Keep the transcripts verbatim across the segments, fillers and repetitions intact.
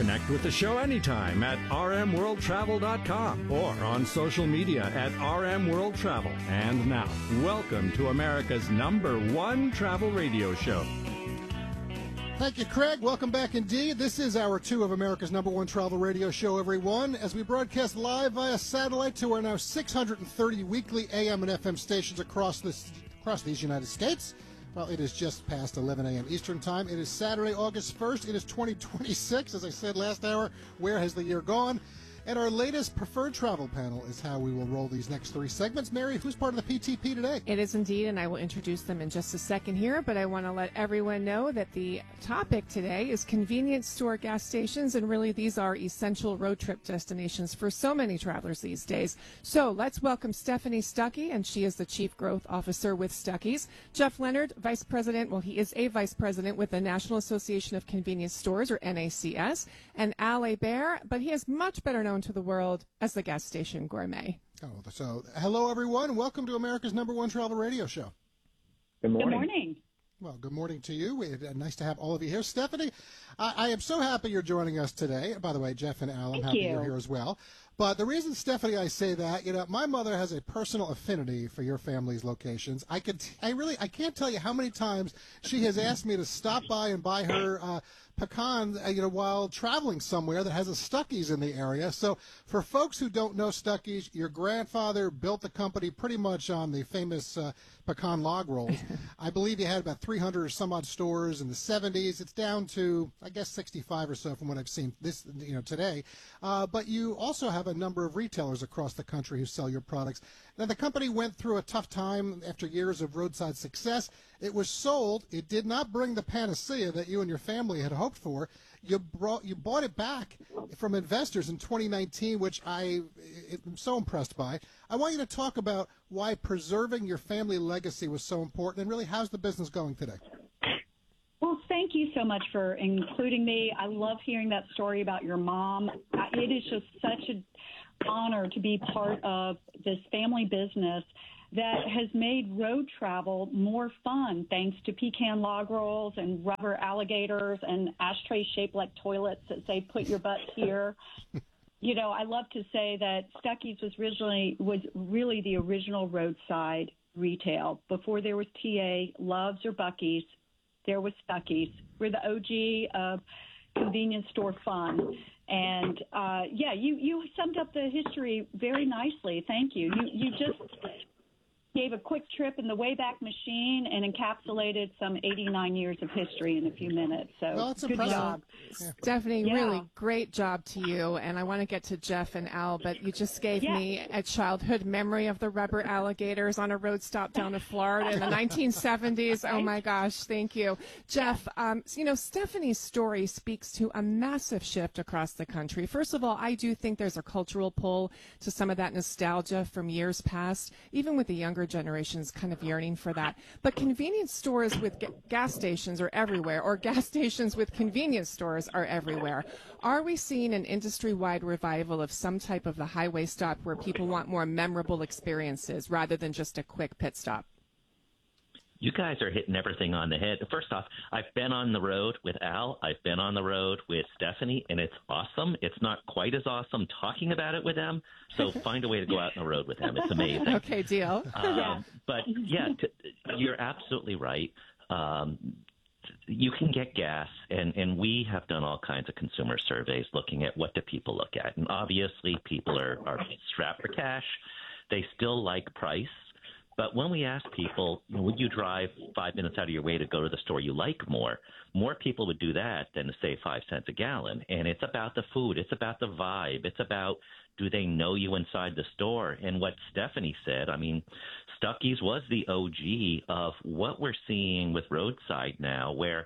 Connect with the show anytime at r m world travel dot com or on social media at R M World Travel. And now, welcome to America's number one travel radio show. Thank you, Craig. Welcome back indeed. This is hour two of America's number one travel radio show, everyone, as we broadcast live via satellite to our now six hundred thirty weekly A M and F M stations across this across these United States. Well, it is just past eleven a.m. Eastern Time. It is Saturday, August first. It is twenty twenty-six. As I said last hour, where has the year gone? And our latest preferred travel panel is how we will roll these next three segments. Mary, who's part of the P T P today? It is indeed, and I will introduce them in just a second here, but I want to let everyone know that the topic today is convenience store gas stations, and really these are essential road trip destinations for so many travelers these days. So let's welcome Stephanie Stuckey, and she is the Chief Growth Officer with Stuckey's. Jeff Leonard, Vice President, well, he is a Vice President with the National Association of Convenience Stores, or N A C S, and Al Hebert, but he is much better known to the world as the Gas Station Gourmet. Oh, so hello, everyone. Welcome to America's number one travel radio show. Good morning. Good morning. Well, good morning to you. It's nice to have all of you here. Stephanie, I, I am so happy you're joining us today. By the way, Jeff and Al, I'm Thank happy you. you're here as well. But the reason, Stephanie, I say that, you know, my mother has a personal affinity for your family's locations. I could, I really, I can't tell you how many times she has asked me to stop by and buy her uh, pecan, uh, you know, while traveling somewhere that has a Stuckey's in the area. So for folks who don't know Stuckey's, your grandfather built the company pretty much on the famous uh, pecan log rolls. I believe you had about three hundred or some odd stores in the seventies. It's down to, I guess, sixty-five or so from what I've seen this, you know, today. Uh, but you also have a number of retailers across the country who sell your products. Now, the company went through a tough time after years of roadside success. It was sold. It did not bring the panacea that you and your family had hoped for. You brought, you bought it back from investors in twenty nineteen, which I am so impressed by. I want you to talk about why preserving your family legacy was so important, and really, how's the business going today? Well, thank you so much for including me. I love hearing that story about your mom. It is just such an honor to be part of this family business that has made road travel more fun thanks to pecan log rolls and rubber alligators and ashtrays shaped like toilets that say, put your butt here. You know, I love to say that Stuckey's was originally was really the original roadside retail. Before there was T A, Love's, or Buc-ee's, there was Stuckey's. We're the O G of convenience store fun. And, uh, yeah, you, you summed up the history very nicely. Thank you. You, you just gave a quick trip in the Wayback Machine and encapsulated some eighty-nine years of history in a few minutes. So Well, that's good impressive. job. Yeah. Stephanie, Yeah. really great job to you. And I want to get to Jeff and Al, but you just gave Yeah. me a childhood memory of the rubber alligators on a road stop down to Florida in the nineteen seventies. Oh, my gosh. Thank you. Jeff, um, you know, Stephanie's story speaks to a massive shift across the country. First of all, I do think there's a cultural pull to some of that nostalgia from years past, even with the younger generations kind of yearning for that. But convenience stores with ga- gas stations are everywhere, or gas stations with convenience stores are everywhere. Are we seeing an industry-wide revival of some type of the highway stop where people want more memorable experiences rather than just a quick pit stop? You guys are hitting everything on the head. First off, I've been on the road with Al. I've been on the road with Stephanie, and it's awesome. It's not quite as awesome talking about it with them, so find a way to go out on the road with them. It's amazing. Okay, deal. Um, Yeah. But, yeah, t- you're absolutely right. Um, you can get gas, and, and we have done all kinds of consumer surveys looking at what do people look at. And obviously, people are, are strapped for cash. They still like price. But when we ask people, you know, would you drive five minutes out of your way to go to the store you like more, more people would do that than to save five cents a gallon. And it's about the food. It's about the vibe. It's about, do they know you inside the store? And what Stephanie said, I mean, Stuckey's was the O G of what we're seeing with roadside now, where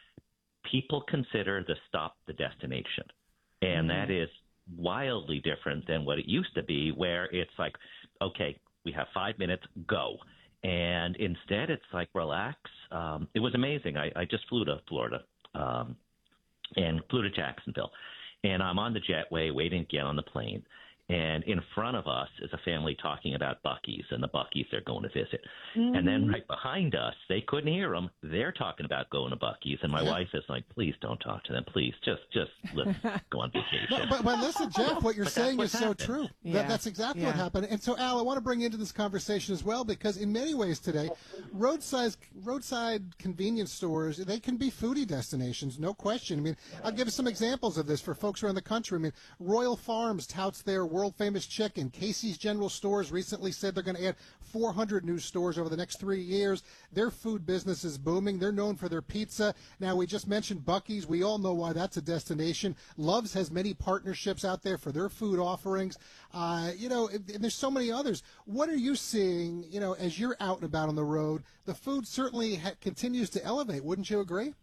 people consider the stop the destination. And mm-hmm. that is wildly different than what it used to be, where it's like, okay, we have five minutes, go. And instead, it's like, relax. Um, it was amazing. I, I just flew to Florida um, and flew to Jacksonville. And I'm on the jetway waiting to get on the plane. And in front of us is a family talking about Buc-ee's and the Buc-ee's they're going to visit. Mm-hmm. And then right behind us, they couldn't hear them. They're talking about going to Buc-ee's. And my Yeah. wife is like, please don't talk to them. Please, just just let's go on vacation. But, but, but listen, Jeff, what you're But that's saying is what's so happened. true. Yeah. That, that's exactly what Yeah. happened. And so, Al, I want to bring you into this conversation as well, because in many ways today, roadside roadside convenience stores, they can be foodie destinations, no question. I mean, I'll give you some examples of this for folks around the country. I mean, Royal Farms touts their world-famous chicken. Casey's General Stores recently said they're going to add four hundred new stores over the next three years. Their food business is booming. They're known for their pizza. Now, we just mentioned Buc-ee's. We all know why that's a destination. Love's has many partnerships out there for their food offerings. Uh, you know, and, and there's so many others. What are you seeing, you know, as you're out and about on the road? The food certainly ha- continues to elevate. Wouldn't you agree?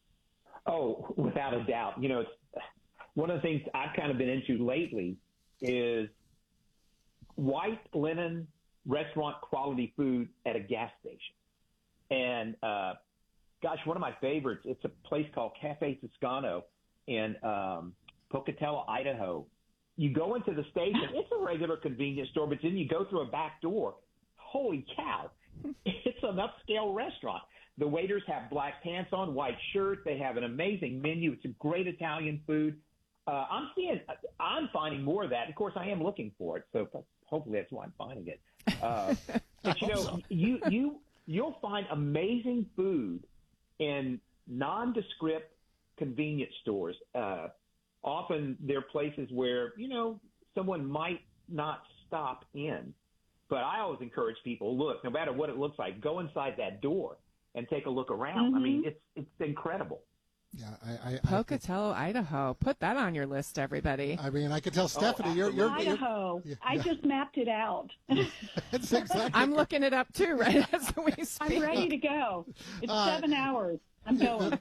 Oh, without a doubt. You know, it's one of the things I've kind of been into lately is white linen restaurant quality food at a gas station. And, uh, gosh, one of my favorites, it's a place called Cafe Toscano in um, Pocatello, Idaho. You go into the station, it's a regular convenience store, but then you go through a back door. Holy cow. It's an upscale restaurant. The waiters have black pants on, white shirts. They have an amazing menu. It's a great Italian food. Uh, I'm seeing, I'm finding more of that. Of course, I am looking for it, so hopefully that's why I'm finding it. Uh, but you know, so. you you you'll find amazing food in nondescript convenience stores. Uh, often they're places where you know someone might not stop in, but I always encourage people: look, no matter what it looks like, go inside that door and take a look around. Mm-hmm. I mean, it's it's incredible. Yeah, I, I, Pocatello, Idaho. Put that on your list, everybody. I, I mean, I could tell Stephanie, you're, you're, you're, Idaho. yeah, I yeah. just mapped it out. That's exactly. I'm looking it up too, right as we speak. I'm ready to go. It's Uh, seven hours. I'm going.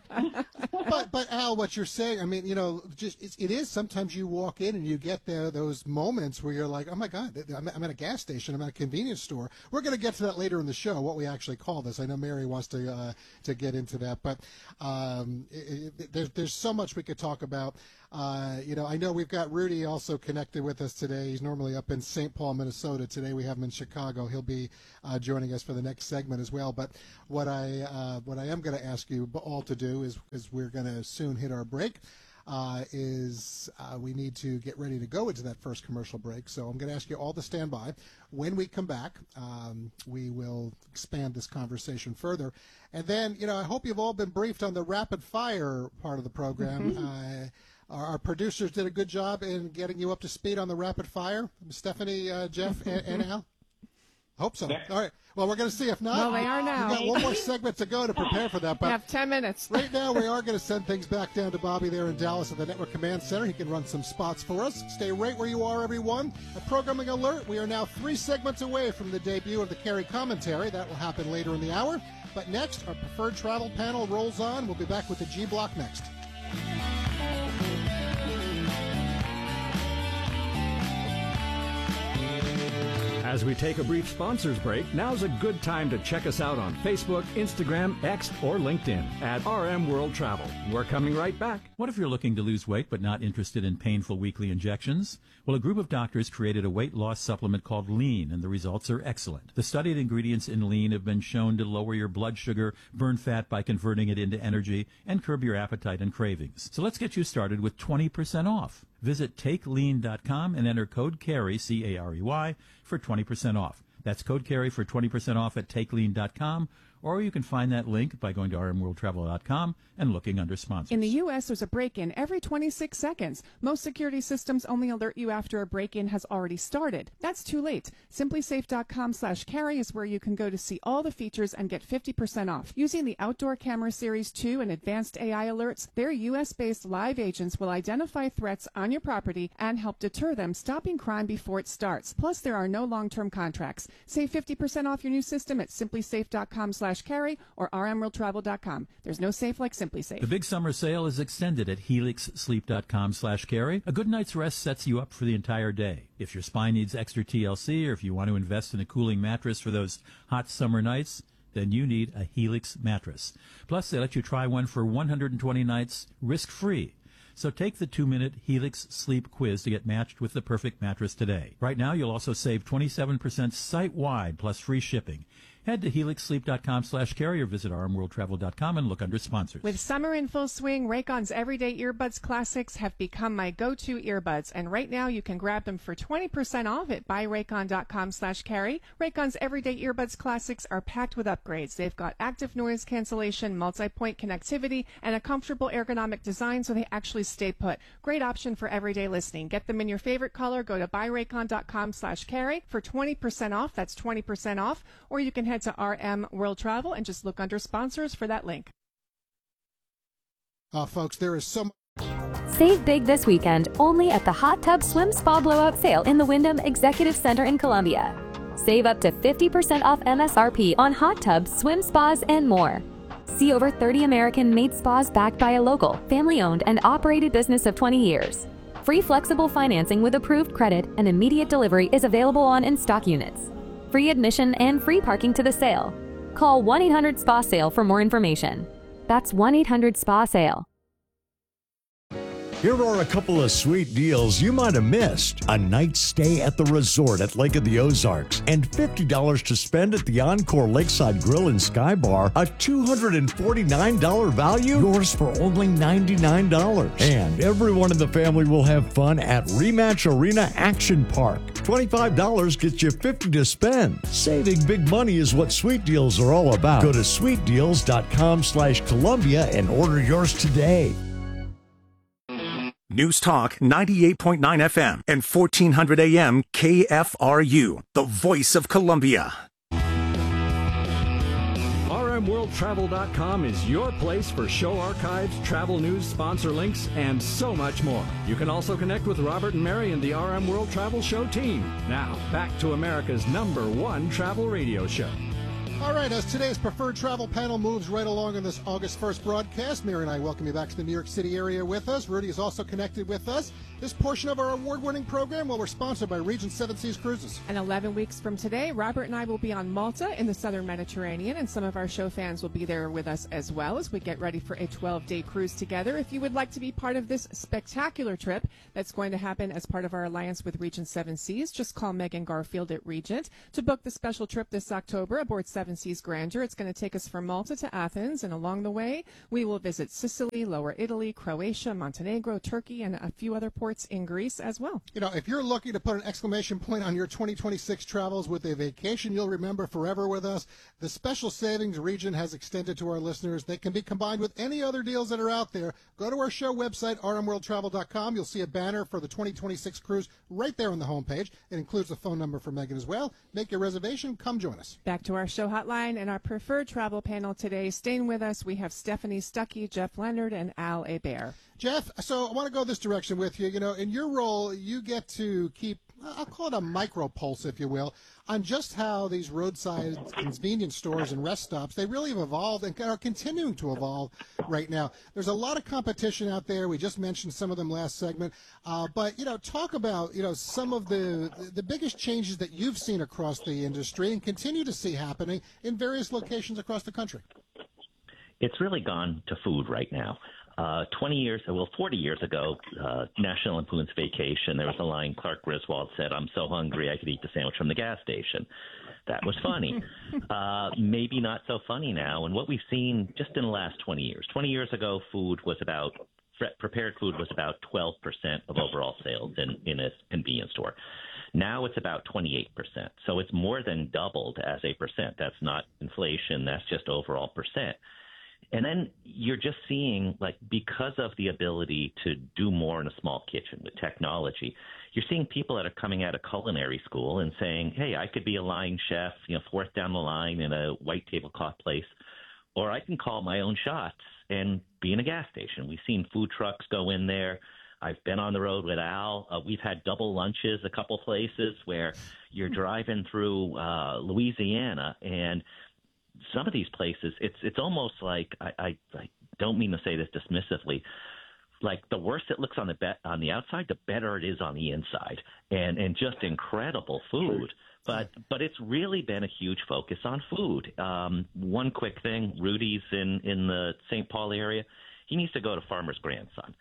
but but Al, what you're saying, I mean, you know, just it's, it is sometimes you walk in and you get there those moments where you're like, oh my God, I'm, I'm at a gas station, I'm at a convenience store. We're going to get to that later in the show, what we actually call this. I know Mary wants to uh, to get into that, but um, it, it, there's there's so much we could talk about. Uh, you know, I know we've got Rudy also connected with us today. He's normally up in Saint Paul, Minnesota. Today we have him in Chicago. He'll be uh, joining us for the next segment as well. But what I uh, what I am going to ask you all to do is, is we're going to soon hit our break. Uh, is uh, we need to get ready to go into that first commercial break. So I'm going to ask you all to stand by. When we come back, um, we will expand this conversation further. And then, you know, I hope you've all been briefed on the rapid fire part of the program. uh, our, our producers did a good job in getting you up to speed on the rapid fire. Stephanie, uh, Jeff, and, and Al? Hope so. All right. Well, we're going to see. If not, Well, they are now. we've got one more segment to go to prepare for that. We But have ten minutes. right now, we are going to send things back down to Bobby there in Dallas at the Network Command Center. He can run some spots for us. Stay right where you are, everyone. A programming alert. We are now three segments away from the debut of the Carey Commentary. That will happen later in the hour. But next, our preferred travel panel rolls on. We'll be back with the G Block next. As we take a brief sponsors break, now's a good time to check us out on Facebook, Instagram, X, or LinkedIn at R M World Travel. We're coming right back. What if you're looking to lose weight but not interested in painful weekly injections? Well, a group of doctors created a weight loss supplement called Lean, and the results are excellent. The studied ingredients in Lean have been shown to lower your blood sugar, burn fat by converting it into energy, and curb your appetite and cravings. So let's get you started with twenty percent off. Visit take lean dot com and enter code CAREY, C A R E Y, for twenty percent off. That's code CAREY for twenty percent off at take lean dot com, or you can find that link by going to R M world travel dot com and looking under sponsors. In the U S, there's a break-in every twenty-six seconds. Most security systems only alert you after a break-in has already started. That's too late. simply safe dot com slash carry is where you can go to see all the features and get fifty percent off. Using the Outdoor Camera Series two and advanced A I alerts, their U S-based live agents will identify threats on your property and help deter them, stopping crime before it starts. Plus, there are no long-term contracts. Save fifty percent off your new system at simply safe dot com slash carry or R M world travel dot com. There's no safe like Simply Safe. The big summer sale is extended at helix sleep dot com slash carry. A good night's rest sets you up for the entire day. If your spine needs extra T L C or if you want to invest in a cooling mattress for those hot summer nights, then you need a Helix mattress. Plus, they let you try one for one hundred twenty nights risk-free. So take the two-minute Helix Sleep Quiz to get matched with the perfect mattress today. Right now, you'll also save twenty-seven percent site-wide plus free shipping. Head to helix sleep dot com slash carry or visit r m world travel dot com and look under sponsors. With summer in full swing, Raycon's Everyday Earbuds Classics have become my go-to earbuds, and right now you can grab them for twenty percent off at buy raycon dot com slash carry. Raycon's Everyday Earbuds Classics are packed with upgrades. They've got active noise cancellation, multi-point connectivity, and a comfortable ergonomic design so they actually stay put. Great option for everyday listening. Get them in your favorite color. Go to buy raycon dot com slash carry for twenty percent off. That's twenty percent off. Or you can head to R M World Travel and just look under sponsors for that link. Uh, folks, there is so much. Save big this weekend only at the Hot Tub Swim Spa Blowout Sale in the Wyndham Executive Center in Columbia. Save up to fifty percent off M S R P on hot tubs, swim spas, and more. See over thirty American-made spas backed by a local, family-owned, and operated business of twenty years. Free flexible financing with approved credit and immediate delivery is available on in-stock units. Free admission and free parking to the sale. Call one eight hundred S P A SALE for more information. That's one eight hundred S P A SALE. Here are a couple of sweet deals you might have missed. A night stay at the resort at Lake of the Ozarks and fifty dollars to spend at the Encore Lakeside Grill and Sky Bar. A two hundred forty-nine dollars value, yours for only ninety-nine dollars. And everyone in the family will have fun at Rematch Arena Action Park. twenty-five dollars gets you fifty dollars to spend. Saving big money is what Sweet Deals are all about. Go to sweet deals dot com slash Columbia and order yours today. News Talk ninety-eight point nine F M and fourteen hundred A M K F R U, the voice of Columbia. R M world travel dot com is your place for show archives, travel news, sponsor links, and so much more. You can also connect with Robert and Mary and the R M World Travel Show team. Now, back to America's number one travel radio show. All right, as today's preferred travel panel moves right along on this August first broadcast, Mary and I welcome you back to the New York City area with us. Rudy is also connected with us. This portion of our award-winning program, well, we're sponsored by Regent Seven Seas Cruises. And eleven weeks from today, Robert and I will be on Malta in the southern Mediterranean, and some of our show fans will be there with us as well as we get ready for a twelve-day cruise together. If you would like to be part of this spectacular trip that's going to happen as part of our alliance with Regent Seven Seas, just call Megan Garfield at Regent to book the special trip this October aboard Seven Seas Grandeur. It's going to take us from Malta to Athens, and along the way, we will visit Sicily, Lower Italy, Croatia, Montenegro, Turkey, and a few other ports in Greece as well. You know, if you're looking to put an exclamation point on your twenty twenty-six travels with a vacation you'll remember forever with us, the special savings Regent has extended to our listeners, they can be combined with any other deals that are out there. Go to our show website, r m world travel dot com. You'll see a banner for the twenty twenty-six cruise right there on the homepage. It includes a phone number for Megan as well. Make your reservation. Come join us. Back to our show hotline and our preferred travel panel today. Staying with us, we have Stephanie Stuckey, Jeff Leonard, and Al Hebert. Jeff, so I want to go this direction with you. You know, in your role, you get to keep, I'll call it a micro pulse, if you will, on just how these roadside convenience stores and rest stops, they really have evolved and are continuing to evolve right now. There's a lot of competition out there. We just mentioned some of them last segment. Uh, but, you know, talk about, you know, some of the, the biggest changes that you've seen across the industry and continue to see happening in various locations across the country. It's really gone to food right now. Uh, twenty years, well, forty years ago, uh, National Lampoon's Vacation, there was a line Clark Griswold said, "I'm so hungry I could eat the sandwich from the gas station." That was funny. uh, maybe not so funny now. And what we've seen just in the last twenty years, twenty years ago, food was about, prepared food was about twelve percent of overall sales in, in a convenience store. Now it's about twenty-eight percent. So it's more than doubled as a percent. That's not inflation. That's just overall percent. And then you're just seeing, like, because of the ability to do more in a small kitchen with technology, you're seeing people that are coming out of culinary school and saying, hey, I could be a line chef, you know, fourth down the line in a white tablecloth place, or I can call my own shots and be in a gas station. We've seen food trucks go in there. I've been on the road with Al. Uh, we've had double lunches a couple places where you're driving through uh, Louisiana, and some of these places, it's it's almost like, I, I, I don't mean to say this dismissively, like the worse it looks on the be- on the outside, the better it is on the inside, and and just incredible food. But but it's really been a huge focus on food. Um, one quick thing, Rudy's in, in the Saint Paul area. He needs to go to Farmer's Grandson.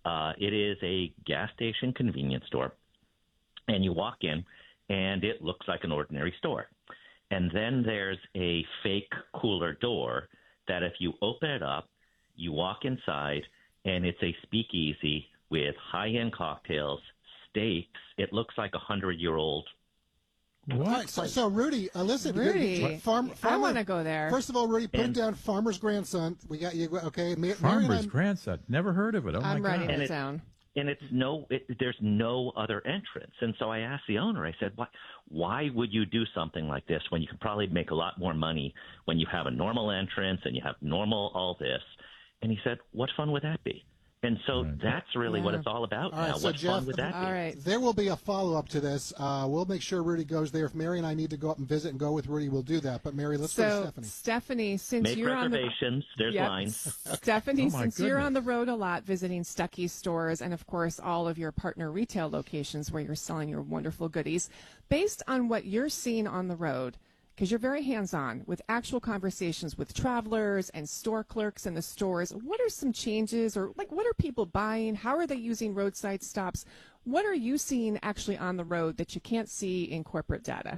Uh, it is a gas station convenience store, and you walk in, and it looks like an ordinary store. And then there's a fake cooler door that if you open it up, you walk inside, and it's a speakeasy with high-end cocktails, steaks. It looks like a hundred-year-old. All right, so, so Rudy, uh, listen, Rudy, farm, farmer, I want to go there. First of all, Rudy, put And- down Farmer's Grandson. We got you. Okay, Mary, Mary and Farmer's I- grandson. Never heard of it. Oh I'm my writing God. it it- down. And it's no, it, there's no other entrance. And so I asked the owner, I said, why, why would you do something like this when you can probably make a lot more money when you have a normal entrance and you have normal all this? And he said, what fun would that be? And so Right. that's really what Yeah. it's all about All right, now. so What Jeff, fun would that All be? right. There will be a follow-up to this. Uh, we'll make sure Rudy goes there. If Mary and I need to go up and visit and go with Rudy, we'll do that. But Mary, let's go to So, Stephanie. Stephanie, since Make you're on the reservations. There's Yep. lines. Stephanie, Oh, my since you're goodness. on the road a lot visiting Stuckey stores and, of course, all of your partner retail locations where you're selling your wonderful goodies, based on what you're seeing on the road, because you're very hands-on with actual conversations with travelers and store clerks in the stores, what are some changes or, like, what are people buying? How are they using roadside stops? What are you seeing actually on the road that you can't see in corporate data?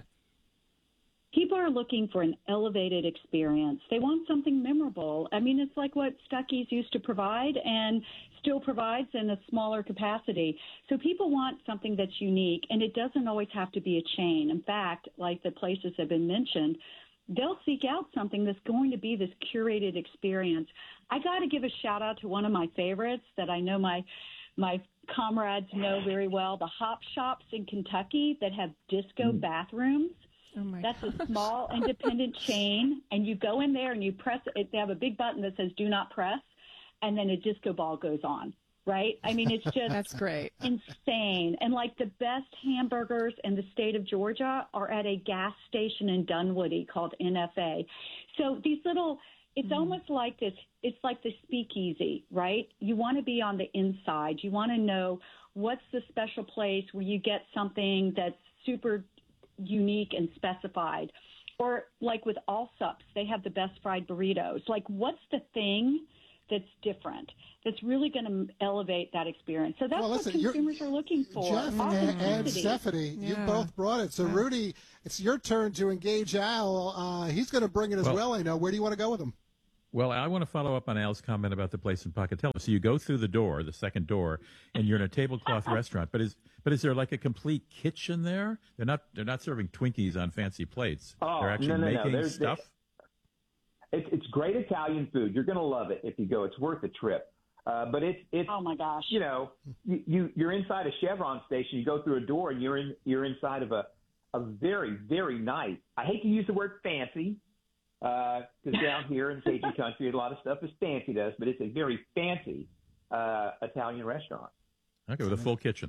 People are looking for an elevated experience. They want something memorable. I mean, it's like what Stuckey's used to provide and still provides in a smaller capacity. So people want something that's unique, and it doesn't always have to be a chain. In fact, like the places have been mentioned, they'll seek out something that's going to be this curated experience. I got to give a shout out to one of my favorites that I know my my comrades know very well, the Hop Shops in Kentucky that have disco bathrooms. Oh my That's gosh. a small independent chain, and you go in there and you press it. They have a big button that says "Do not press," and then a disco ball goes on. Right? I mean, it's just That's great. insane. And like the best hamburgers in the state of Georgia are at a gas station in Dunwoody called N F A. So these little, it's Mm-hmm. almost like this. It's like the speakeasy, right? You want to be on the inside. You want to know what's the special place where you get something that's super unique and specified. Or like with Allsup's, they have the best fried burritos. Like, what's the thing that's different, that's really going to elevate that experience? So that's Well, what listen, you're- consumers are looking for. Jeff and, and Authenticity. Stephanie, you Yeah. both brought it. So, Rudy, it's your turn to engage Al. Uh, he's going to bring it as well. Well- I know. Where do you want to go with him? Well, I want to follow up on Al's comment about the place in Pocatello. So you go through the door, the second door, and you're in a tablecloth restaurant. But is but is there like a complete kitchen there? They're not they're not serving Twinkies on fancy plates. Oh, they're actually no, no, no. making There's- stuff. It's, it's great Italian food. You're going to love it if you go. It's worth the trip. Uh, but it's it's Oh, my gosh. you know you, you you're inside a Chevron station. You go through a door and you're in you're inside of a a very very nice. I hate to use the word fancy because down here in Cajun country a lot of stuff is fancy to us, but it's a very fancy uh, Italian restaurant. Okay, with a full kitchen.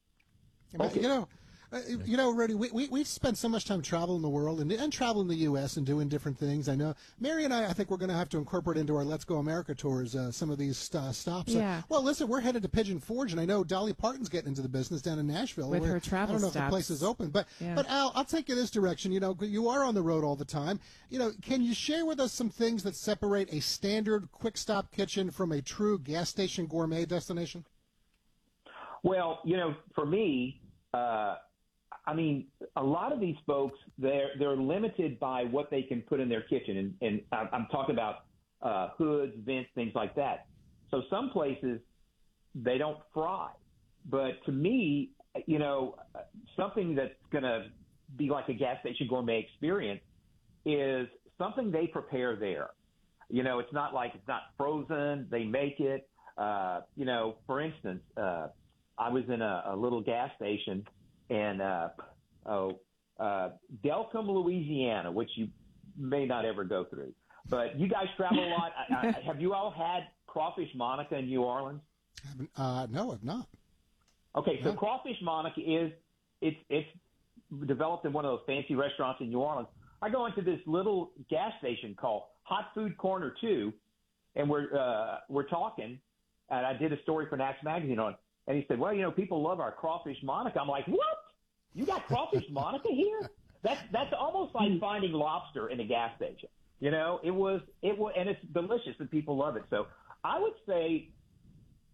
You know, uh, you know, Rudy, we, we, we spend so much time traveling the world and, and traveling the U S and doing different things. I know Mary and I, I think we're going to have to incorporate into our Let's Go America tours uh, some of these uh, stops. Yeah. Uh, well, listen, we're headed to Pigeon Forge, and I know Dolly Parton's getting into the business down in Nashville. With where- her travel I don't know if stops. the place is open, but Yeah. but Al, I'll take you this direction. You know, you are on the road all the time. You know, can you share with us some things that separate a standard quick stop kitchen from a true gas station gourmet destination? Well, you know, for me, uh, I mean, a lot of these folks, they're they're limited by what they can put in their kitchen, and, and I'm I'm talking about uh, hoods, vents, things like that. So some places they don't fry, but to me, you know, something that's going to be like a gas station gourmet experience is something they prepare there. You know, it's not like it's not frozen; they make it. Uh, you know, for instance, uh, I was in a, a little gas station. And uh, oh, uh, Delcombe, Louisiana, which you may not ever go through. But you guys travel a lot. I, I, have you all had crawfish Monica in New Orleans? Uh, no, I've not. Okay, so No. crawfish Monica is it's it's developed in one of those fancy restaurants in New Orleans. I go into this little gas station called Hot Food Corner Two, and we're uh, we're talking, and I did a story for Nax Magazine on it. And he said, well, you know, people love our crawfish Monica. I'm like, what? You got crawfish Monica here? That's that's almost like finding lobster in a gas station. You know, it was it was, and it's delicious and people love it. So I would say,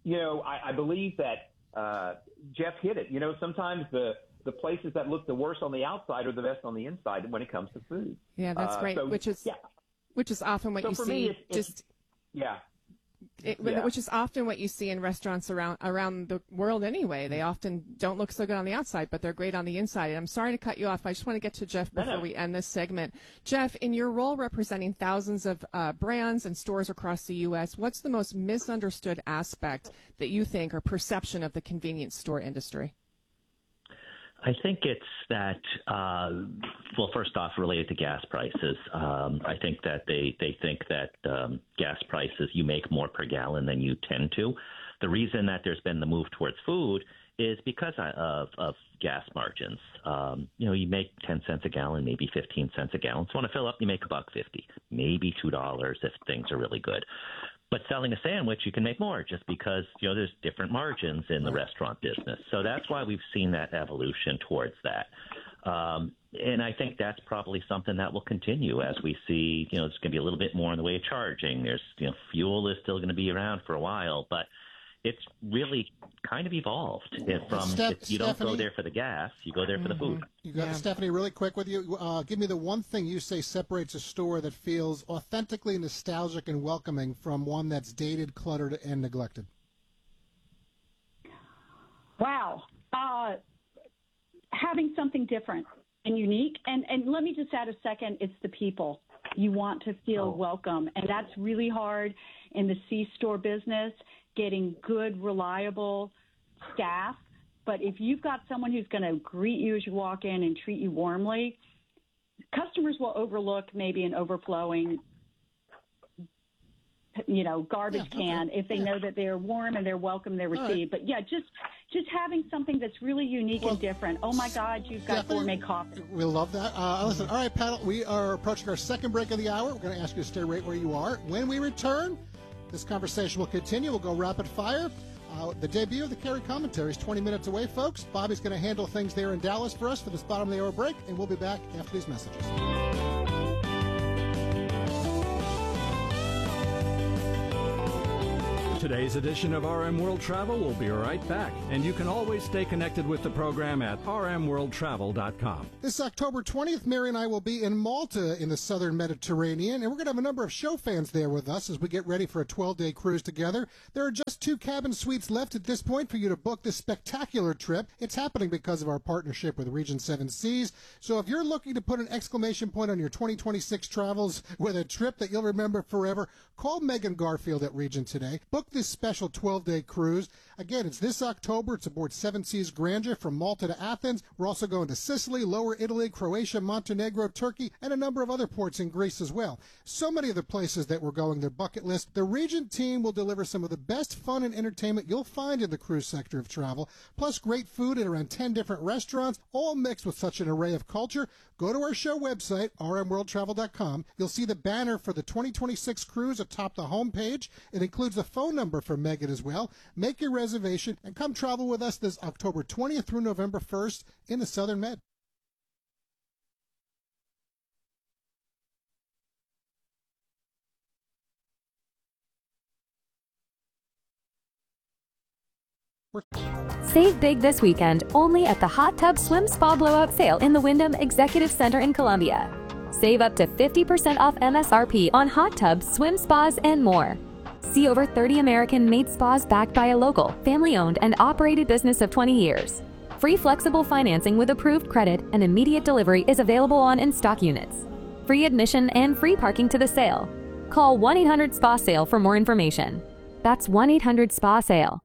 you know, I, I believe that uh, Jeff hit it. You know, sometimes the the places that look the worst on the outside are the best on the inside when it comes to food. Yeah, that's uh, great. So, which is yeah. which is often what so you for see. Me, it's, just it's, yeah. It, yeah. Which is often what you see in restaurants around around the world anyway. They often don't look so good on the outside, but they're great on the inside. And I'm sorry to cut you off. I just want to get to Jeff before no, no. we end this segment. Jeff, in your role representing thousands of uh, brands and stores across the U S, what's the most misunderstood aspect that you think or perception of the convenience store industry? I think it's that, uh, well, first off, related to gas prices. Um, I think that they, they think that um, gas prices, you make more per gallon than you tend to. The reason that there's been the move towards food is because of, of gas margins. Um, you know, you make ten cents a gallon, maybe fifteen cents a gallon. So want to fill up, you make a buck fifty, maybe two dollars if things are really good. But selling a sandwich, you can make more just because, you know, there's different margins in the restaurant business. So that's why we've seen that evolution towards that. Um, and I think that's probably something that will continue as we see, you know, it's going to be a little bit more in the way of charging. There's, you know, fuel is still going to be around for a while, but it's really kind of evolved from Steph, if you Stephanie, don't go there for the gas, you go there for the food. You got Yeah. Stephanie, really quick with you. Uh, give me the one thing you say separates a store that feels authentically nostalgic and welcoming from one that's dated, cluttered, and neglected. Wow. Uh, having something different and unique. And, and let me just add a second, it's the people. You want to feel Oh. welcome. And that's really hard in the C-store business, getting good, reliable staff. But if you've got someone who's going to greet you as you walk in and treat you warmly, customers will overlook maybe an overflowing, you know, garbage Yeah, okay. can if they Yeah. know that they're warm and they're welcome, they're All right. received. But yeah, just just having something that's really unique Well, and different. Oh my God, you've got Stephanie, gourmet coffee. We love that. Uh, listen, all right, panel, we are approaching our second break of the hour. We're going to ask you to stay right where you are. When we return, this conversation will continue. We'll go rapid fire. Uh, the debut of the Carey Commentary is twenty minutes away, folks. Bobby's going to handle things there in Dallas for us for this bottom of the hour break, and we'll be back after these messages. Today's edition of R M World Travel will be right back, and you can always stay connected with the program at r m world travel dot com. This October twentieth, Mary and I will be in Malta in the southern Mediterranean, and we're going to have a number of show fans there with us as we get ready for a twelve-day cruise together. There are just two cabin suites left at this point for you to book this spectacular trip. It's happening because of our partnership with Region seven Seas. So if you're looking to put an exclamation point on your twenty twenty-six travels with a trip that you'll remember forever, call Megan Garfield at Region today. Book this special twelve-day cruise. Again, it's this October. It's aboard Seven Seas Grandeur from Malta to Athens. We're also going to Sicily, Lower Italy, Croatia, Montenegro, Turkey, and a number of other ports in Greece as well. So many of the places that we're going, their bucket list. The Regent team will deliver some of the best fun and entertainment you'll find in the cruise sector of travel, plus great food at around ten different restaurants, all mixed with such an array of culture. Go to our show website, r m world travel dot com. You'll see the banner for the twenty twenty-six cruise atop the homepage. It includes a phone number for Megan as well. Make your reservation and come travel with us this October twentieth through November first in the Southern Med. Save big this weekend only at the Hot Tub Swim Spa Blowout Sale in the Wyndham Executive Center in Columbia. Save up to fifty percent off M S R P on hot tubs, swim spas, and more. See over thirty American-made spas backed by a local, family-owned, and operated business of twenty years. Free flexible financing with approved credit and immediate delivery is available on in-stock units. Free admission and free parking to the sale. Call one eight hundred spa sale for more information. That's one eight hundred spa sale.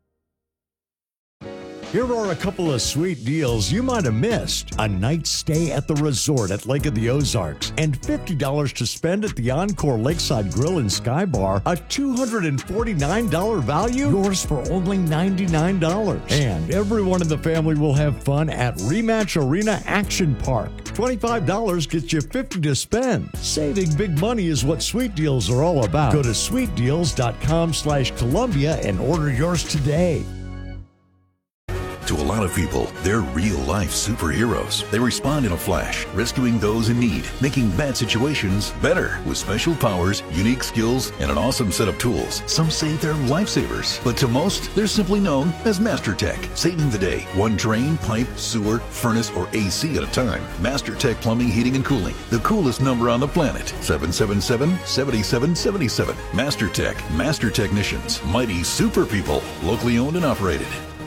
Here are a couple of sweet deals you might have missed. A night stay at the resort at Lake of the Ozarks and fifty dollars to spend at the Encore Lakeside Grill and Sky Bar. A two hundred forty-nine dollars value, yours for only ninety-nine dollars. And everyone in the family will have fun at Rematch Arena Action Park. twenty-five dollars gets you fifty dollars to spend. Saving big money is what Sweet Deals are all about. Go to sweet deals dot com slash Columbia and order yours today. To a lot of people, they're real-life superheroes. They respond in a flash, rescuing those in need, making bad situations better with special powers, unique skills, and an awesome set of tools. Some say they're lifesavers, but to most, they're simply known as MasterTech, saving the day, one drain, pipe, sewer, furnace, or A C at a time. MasterTech Plumbing, Heating, and Cooling, the coolest number on the planet. seven seven seven, seven seven seven seven. MasterTech, Master Technicians, mighty super people, locally owned and operated.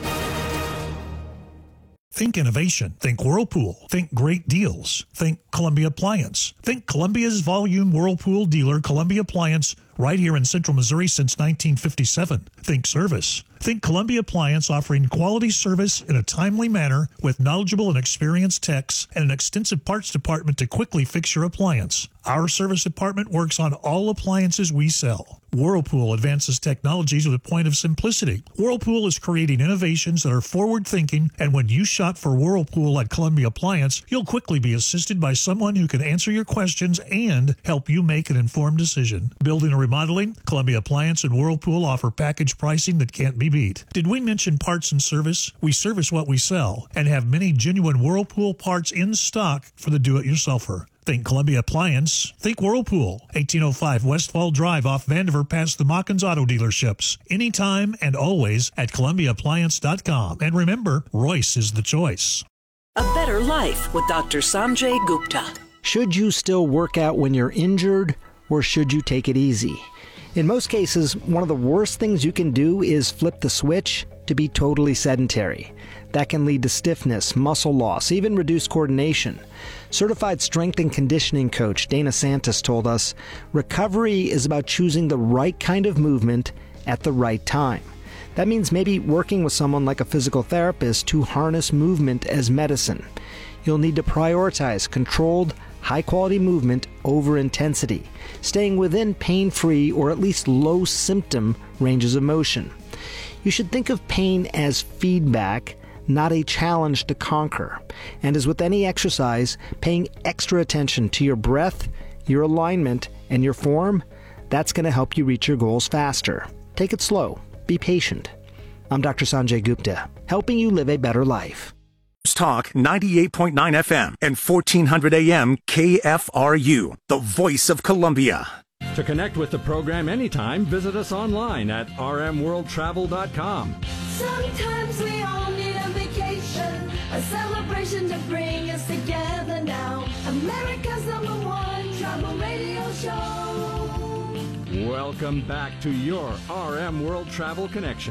Think innovation. Think Whirlpool. Think great deals. Think Columbia Appliance. Think Columbia's volume Whirlpool dealer, Columbia Appliance, right here in Central Missouri since nineteen fifty-seven. Think service. Think Columbia Appliance, offering quality service in a timely manner with knowledgeable and experienced techs and an extensive parts department to quickly fix your appliance. Our service department works on all appliances we sell. Whirlpool advances technologies with a point of simplicity. Whirlpool is creating innovations that are forward-thinking, and when you shop for Whirlpool at Columbia Appliance, you'll quickly be assisted by someone who can answer your questions and help you make an informed decision. Building or remodeling, Columbia Appliance and Whirlpool offer package pricing that can't be beat. Did we mention parts and service? We service what we sell and have many genuine Whirlpool parts in stock for the do-it-yourselfer. Think Columbia Appliance. Think Whirlpool. eighteen oh five Westfall Drive off Vandiver past the Mockins Auto Dealerships. Anytime and always at Columbia Appliance dot com. And remember, Royce is the choice. A better life with Doctor Sanjay Gupta. Should you still work out when you're injured, or should you take it easy? In most cases, one of the worst things you can do is flip the switch to be totally sedentary. That can lead to stiffness, muscle loss, even reduced coordination. Certified strength and conditioning coach Dana Santos told us, recovery is about choosing the right kind of movement at the right time. That means maybe working with someone like a physical therapist to harness movement as medicine. You'll need to prioritize controlled, high-quality movement over intensity, staying within pain-free or at least low-symptom ranges of motion. You should think of pain as feedback, not a challenge to conquer. And as with any exercise, paying extra attention to your breath, your alignment, and your form, that's going to help you reach your goals faster. Take it slow. Be patient. I'm Doctor Sanjay Gupta, helping you live a better life. Talk ninety-eight point nine F M and fourteen hundred A M K F R U, the voice of Columbia. To connect with the program anytime, visit us online at r m world travel dot com. Sometimes we all need a vacation, a celebration to bring us together now. America's number one travel radio show. Welcome back to your R M World Travel Connection.